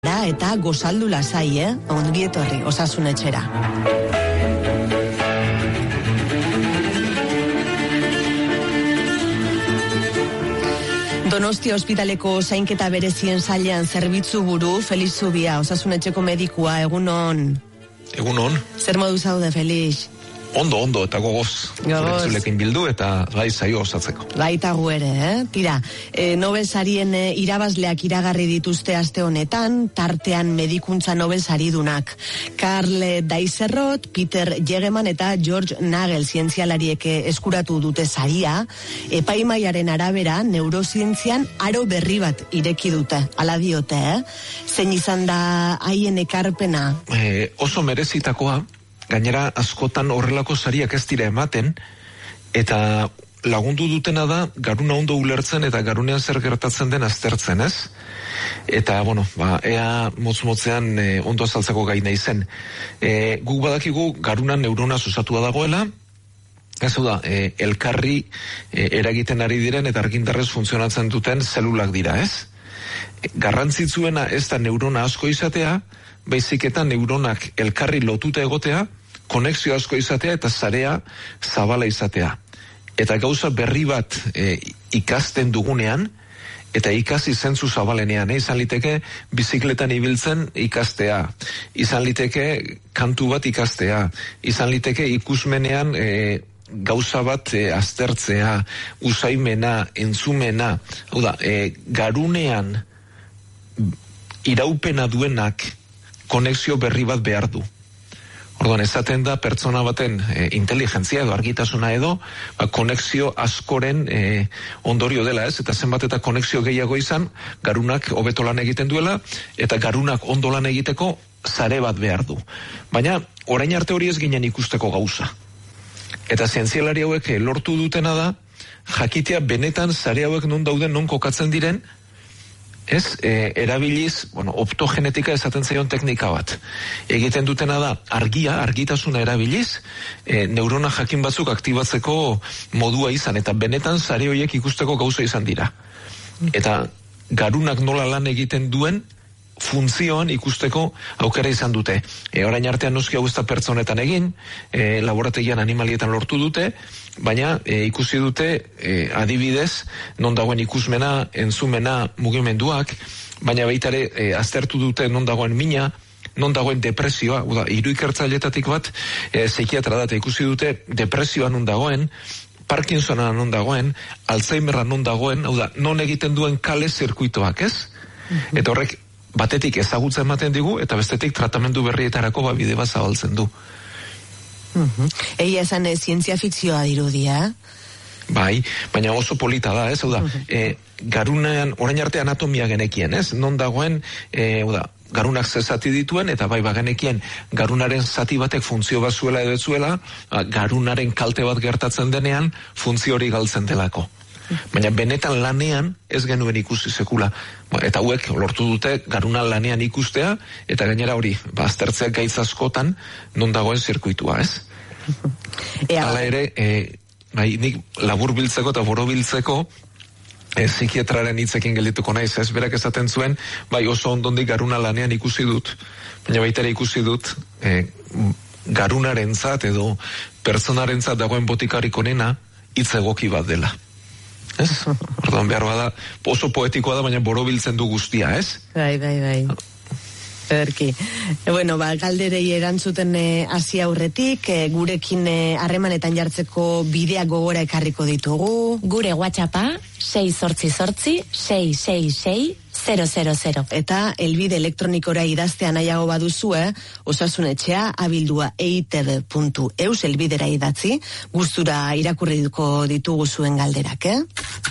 eta gozaldu lasai, ongi etorri, Osasun Etxera. Donostia ospitaleko zainketa berezien sailean zerbitzu buru, Felix Zubia, Osasun Etxeko medikua, egunon. Egunon. Zer modu zaude, Felix? Ondo, eta gogoz. Zurekin bildu eta gai zaio osatzeko. Baita gu ere, Tira, Nobel sarien irabazleak iragarri dituzte aste honetan, tartean medikuntza Nobel saridunak. Karl Deiserrot, Peter Yegeman eta George Nagel zientzialariek eskuratu dute saria, epaimaiaren arabera neurozientzian aro berri bat ireki dute, ala diote, Zein izan da haien ekarpena? Oso merezitakoa, gainera askotan horrelako sariak ez dira ematen, eta lagundu dutena da garuna ondo ulertzen eta garunean zer gertatzen den aztertzen, ez? Eta, ea motz-motzean ondo azaltzeko gai nahi zen. Guk badakigu garunan neurona osatua dagoela, ez da, elkarri eragiten ari diren eta argindarrez funtzionatzen duten zelulak dira, ez? Garrantzitsuena ez da neurona asko izatea, baizik eta neuronak elkarri lotuta egotea, konexio asko izatea eta sarea zabala izatea. Eta gauza berri bat ikasten dugunean, eta ikasi zentzu zabalenean, izan liteke bizikletan ibiltzen ikastea, izan liteke kantu bat ikastea, izan liteke ikusmenean gauza bat aztertzea, usaimena, entzumena, hau da, garunean iraupena duenak konexio berri bat behar du. Orduan, esaten da pertsona baten inteligentzia edo argitasuna edo konexio askoren ondorio dela, ez? Eta zenbat eta konexio gehiago izan, garunak hobeto lan egiten duela, eta garunak ondo lan egiteko sare bat behar du. Baina, orain arte hori ez ginen ikusteko gauza. Eta zientzialari hauek lortu dutena da, jakitea benetan sare hauek non dauden, non kokatzen diren, ez, erabiliz, optogenetika esaten zaion teknika bat. Egiten dutena da, argitasuna erabiliz, neurona jakin batzuk aktibatzeko modua izan, eta benetan sare horiek ikusteko gauza izan dira. Eta garunak nola lan egiten duen, funtzioan ikusteko aukera izan dute. Orain artean noski hau ez da pertsonetan egin, laborategian animalietan lortu dute, baina ikusi dute adibidez, non dagoen ikusmena, entzumena, mugimenduak, baina baita ere aztertu dute non dagoen mina, non dagoen depresioa, hiru ikertzailetatik bat psikiatra da, eta ikusi dute depresioa non dagoen, Parkinsona non dagoen, Alzheimerra non dagoen, non egiten duen kale zirkuitoak, ez? Eta horrek batetik ezagutzen ematen digu, eta bestetik tratamendu berrietarako bide bat zabaltzen du. Egia esan zientzia fikzioa dirudia. Bai, baina oso polita da, ez? Garunean, orain arte anatomia genekien, ez? Non dagoen, garunak ze zati dituen, eta bai bagenekien garunaren zati batek funtzio bat zuela edo zuela, garunaren kalte bat gertatzen denean, funtzio hori galtzen delako. Baina benetan lanean ez genuen ikusi sekula. Eta hauek lortu dute garuna lanean ikustea, eta gainera hori, aztertzeak gaitz askotan, non dagoen zirkuitua, ez? Hala ere, nik labur biltzeko eta boro biltzeko, psikiatraren hitzekin geldituko naiz, ez? Berak esaten zuen, bai oso ondondik garuna lanean ikusi dut, baina baita ere ikusi dut, garunarentzat edo pertsonarentzat dagoen botikarik onena, hitz egoki bat dela. Ez? Orduan behar bada, oso poetikoa da, baina borobiltzen du guztia, ez? Bai. Erki. Galderei erantzuten hasi aurretik, gurekin harremanetan jartzeko bidea gogora ekarriko ditugu. Gure WhatsAppa 688-666-000. Eta elbide elektronikora idaztea nahiago baduzue, Osasunetxea abildua eitb.eus elbidera idatzi, gustura irakurriko ditugu zuen galderak,